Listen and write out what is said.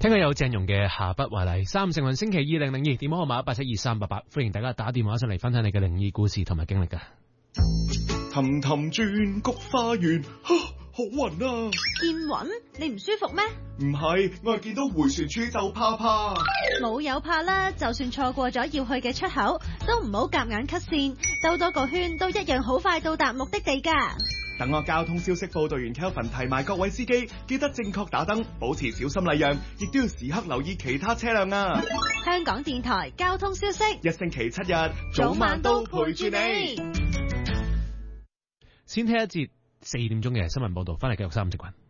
聽日有鄭融嘅下不為例。3成運星期2002，電話號碼872388，歡迎大家打電話上嚟分享你嘅靈異故事同埋經歷㗎。 氹氹轉菊花園，好暈啊！ 見暈？你唔舒服咩？ 唔係，我係見到回旋處就怕。 冇有怕啦，就算錯過咗要去嘅出口，都唔好夾硬 cut 線，兜多個圈都一樣好快到達目的地㗎。 等我交通消息報道員 Kelvin 提埋各位司機，記得正確打燈，保持小心禮讓，亦都要時刻留意其他車輛啊！ 香港電台交通消息， 一星期7日，早晚都陪住你。 先聽一節4點鐘嘅新聞報道，翻嚟繼續3點直棍。